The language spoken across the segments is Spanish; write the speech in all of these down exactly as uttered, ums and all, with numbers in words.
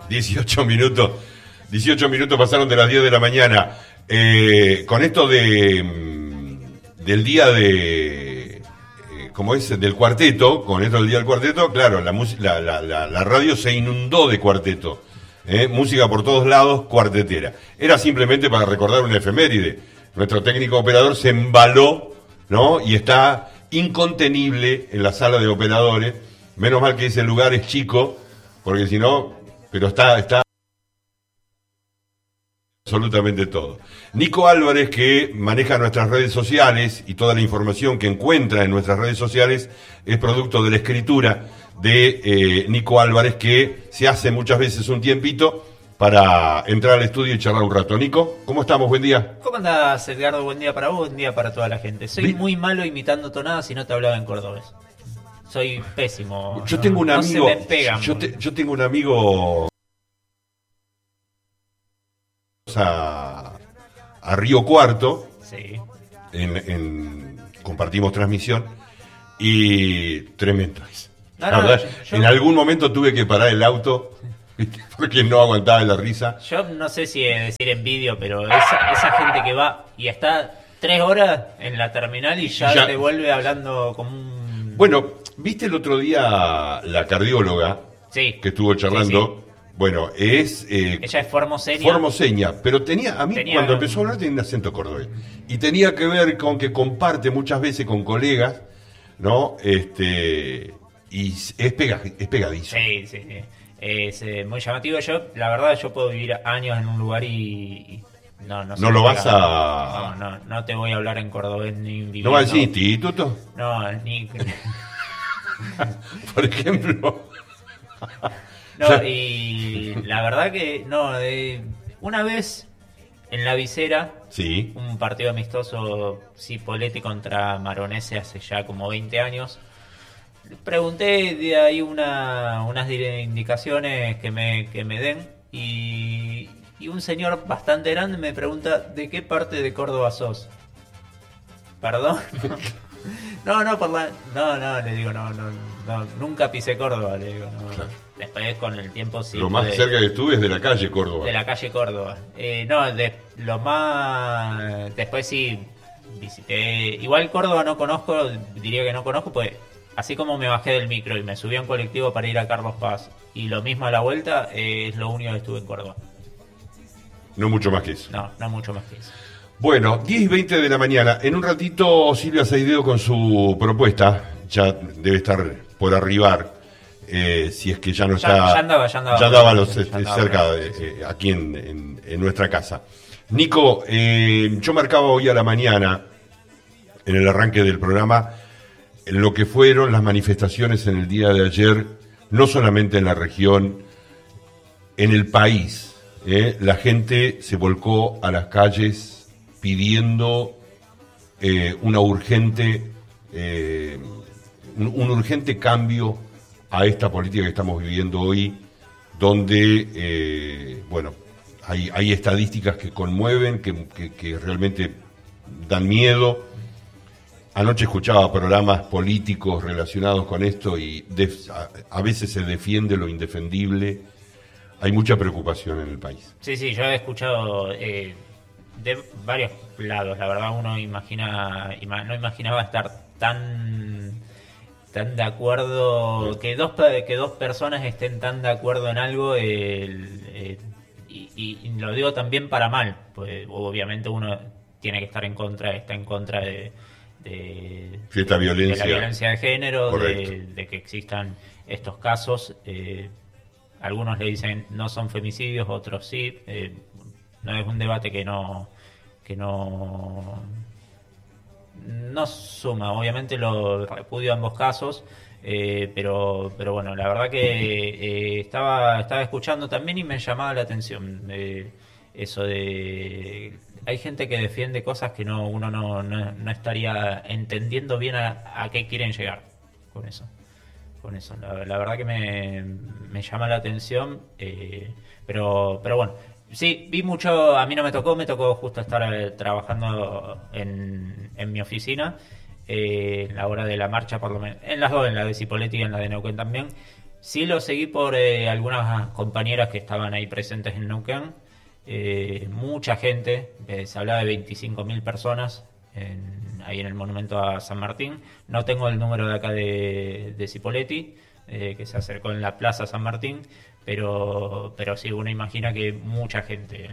dieciocho minutos. dieciocho minutos pasaron de las diez de la mañana. Eh, con esto de del día de eh, como es del cuarteto, con esto del día del cuarteto, claro, la, la, la, la, la radio se inundó de cuarteto. Eh, música por todos lados, cuartetera. Era simplemente para recordar una efeméride. Nuestro técnico operador se embaló, ¿no? Y está incontenible en la sala de operadores. Menos mal que ese lugar es chico, porque si no, pero está, está absolutamente todo. Nico Álvarez, que maneja nuestras redes sociales y toda la información que encuentra en nuestras redes sociales, es producto de la escritura de eh, Nico Álvarez, que se hace muchas veces un tiempito para entrar al estudio y charlar un rato. Nico, ¿cómo estamos? Buen día. ¿Cómo andás, Edgardo? Buen día para vos, buen día para toda la gente. Soy Vi- muy malo imitando tonadas y no te hablaba en cordobés. Soy pésimo. Yo no, tengo un no amigo, se me pegan. yo, te- yo tengo un amigo a, a Río Cuarto, Sí. en, en- compartimos transmisión y tremendo es. No, La no, verdad, yo- en algún momento tuve que parar el auto ¿viste? Porque no aguantaba la risa. Yo no sé si es decir envidio, pero esa, esa gente que va y está tres horas en la terminal y ya, Ya. te vuelve hablando como un... Bueno, ¿viste el otro día la cardióloga Sí. que estuvo charlando? Sí, sí. Bueno, es eh, Ella es formoseña. formoseña, pero tenía, a mí Tenía- cuando empezó a hablar tenía un acento cordobés. Y tenía que ver con que comparte muchas veces con colegas, ¿no? Este, y es, pega, es pegadizo. Sí, sí, sí. Es eh, muy llamativo. Yo, la verdad, yo puedo vivir años en un lugar y... y no, no, se No me lo pega. vas a- No, no, no te voy a hablar en cordobés ni viviendo. ¿No va a decir instituto? No, ni... Por ejemplo. No, y la verdad que no, eh, una vez en la visera, Sí. un partido amistoso Cipolletti contra Maronese hace ya como veinte años, pregunté de ahí una, unas dire- indicaciones que me, que me den y, y un señor bastante grande me pregunta ¿de qué parte de Córdoba sos? ¿Perdón? No, no, por la... no, no, le digo, no, no, no, nunca pisé Córdoba, le digo, no. Claro. Después con el tiempo sí. Lo más pude- cerca que estuve es de la calle Córdoba. de la calle Córdoba. Eh, no, de, lo más... Después sí visité... Igual Córdoba no conozco, diría que no conozco, pues así como me bajé del micro y me subí a un colectivo para ir a Carlos Paz y lo mismo a la vuelta, eh, es lo único que estuve en Córdoba. No mucho más que eso. No, no mucho más que eso. Bueno, diez y veinte de la mañana. En un ratito Silvia Saidedo con su propuesta. Ya debe estar por arribar. eh, si es que ya no Ya- está. ya andaba, ya andaba. ya andaba los, Ya este, andaba, cerca claro, de, sí, sí. eh, aquí en, en- en nuestra casa. Nico, eh, yo marcaba hoy a la mañana, en el arranque del programa, lo que fueron las manifestaciones en el día de ayer, no solamente en la región, en el país. ¿eh? La gente se volcó a las calles pidiendo eh, una urgente, eh, un, un urgente cambio a esta política que estamos viviendo hoy, donde, eh, bueno, hay, hay estadísticas que conmueven, que, que, que realmente dan miedo. Anoche escuchaba programas políticos relacionados con esto y def- a, a veces se defiende lo indefendible. Hay mucha preocupación en el país. Sí, sí, yo he escuchado eh, de varios lados. La verdad, uno imagina, ima- no imaginaba estar tan tan de acuerdo, que dos pe- que dos personas estén tan de acuerdo en algo, el- eh, y, y- y lo digo también para mal, pues obviamente uno tiene que estar en contra, está en contra de de, Sí, esta de violencia. la violencia de género, Correcto. de, de que existan estos casos. eh, Algunos le dicen no son femicidios, otros sí. Eh, no es un debate que no que no no suma. Obviamente lo repudio ambos casos, eh, pero pero bueno, la verdad que eh, estaba estaba escuchando también y me llamaba la atención eh, eso de hay gente que defiende cosas que no uno no, no, no estaría entendiendo bien a, a qué quieren llegar con eso. Con eso, la, la verdad que me, me llama la atención, eh, pero pero bueno, sí, vi mucho, a mí no me tocó, me tocó justo estar eh, trabajando en, en mi oficina, eh, en la hora de la marcha, por lo menos, en las dos, en la de Cipolletti y en la de Neuquén también, Sí lo seguí por eh, algunas compañeras que estaban ahí presentes en Neuquén. Eh, mucha gente, eh, se hablaba de veinticinco mil personas en, ahí en el monumento a San Martín. No tengo el número de acá de, de Cipoletti, eh, que se acercó en la Plaza San Martín, pero, pero sí, uno imagina que mucha gente.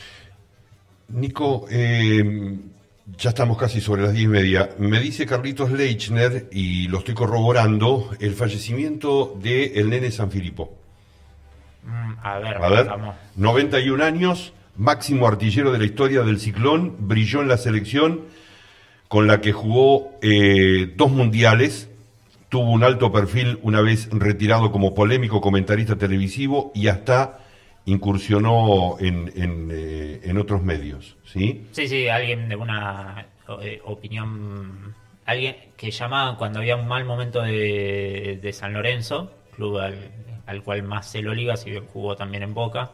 Nico, eh, ya estamos casi sobre las diez y media. Me dice Carlitos Leichner, y lo estoy corroborando, el fallecimiento de el nene Sanfilippo. Mm, a ver, A ver, vamos. noventa y un años, máximo artillero de la historia del Ciclón, brilló en la selección con la que jugó eh, dos mundiales, tuvo un alto perfil una vez retirado como polémico comentarista televisivo y hasta incursionó en, en, eh, en otros medios, ¿sí? Sí, sí, alguien de una eh, opinión, alguien que llamaba cuando había un mal momento de, de San Lorenzo, club al, al cual más se lo liga, si bien jugó también en Boca.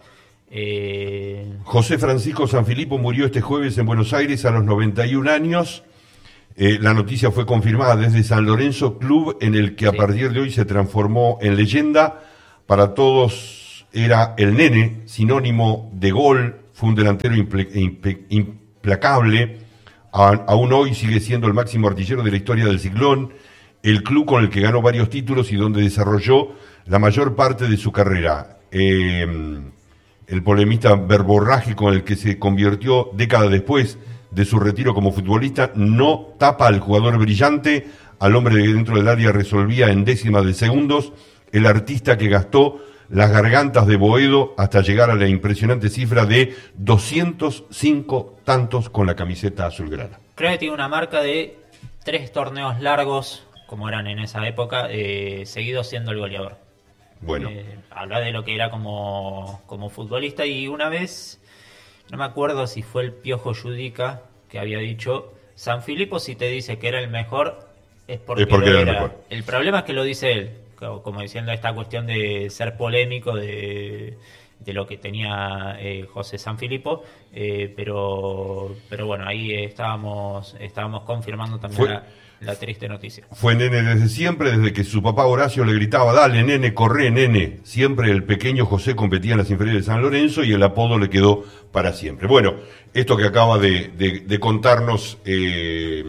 Eh... José Francisco Sanfilippo murió este jueves en Buenos Aires a los noventa y un años. Eh, la noticia fue confirmada desde San Lorenzo, club en el que a Sí. partir de hoy se transformó en leyenda. Para todos era el nene, sinónimo de gol, fue un delantero imple- impe- implacable, a- aún hoy sigue siendo el máximo artillero de la historia del Ciclón, el club con el que ganó varios títulos y donde desarrolló la mayor parte de su carrera. Eh, el polemista verborrágico en el que se convirtió décadas después de su retiro como futbolista no tapa al jugador brillante, al hombre que dentro del área resolvía en décimas de segundos, el artista que gastó las gargantas de Boedo hasta llegar a la impresionante cifra de doscientos cinco tantos con la camiseta azulgrana. Creo que tiene una marca de tres torneos largos, como eran en esa época, eh, seguido siendo el goleador. Bueno, Eh, habla de lo que era como, como futbolista, y una vez, no me acuerdo si fue el Piojo Judica que había dicho, Sanfilippo si te dice que era el mejor, es porque, Es porque lo era el era. mejor. El problema es que lo dice él, como, como diciendo esta cuestión de ser polémico, de, de lo que tenía eh, José Sanfilippo, eh, pero, pero bueno, ahí estábamos, estábamos confirmando también Fue- la, la triste noticia. fue nene desde siempre, desde que su papá Horacio le gritaba, dale nene, corre nene. Siempre el pequeño José competía en las inferiores de San Lorenzo y el apodo le quedó para siempre. Bueno, esto que acaba de, de- de contarnos eh,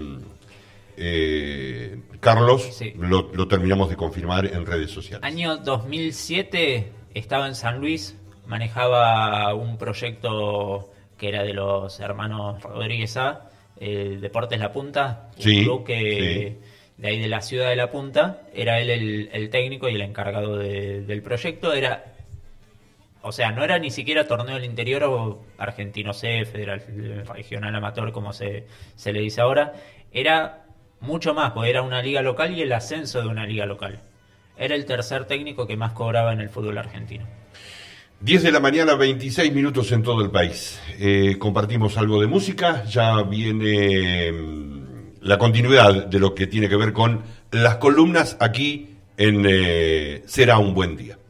eh, Carlos, Sí. lo, lo terminamos de confirmar en redes sociales. Año dos mil siete, estaba en San Luis, manejaba un proyecto que era de los hermanos Rodríguez A, eh, Deportes La Punta, un Sí, club que de ahí de la ciudad de La Punta, era él el, el técnico y el encargado de- del proyecto. Era, o sea, no era ni siquiera torneo del interior o argentino C, federal, regional amateur, como se, se le dice ahora. Era mucho más, porque era una liga local y el ascenso de una liga local. Era el tercer técnico que más cobraba en el fútbol argentino. diez de la mañana, veintiséis minutos en todo el país. Eh, compartimos algo de música, ya viene mm, la continuidad de lo que tiene que ver con las columnas aquí en eh, Será un buen día.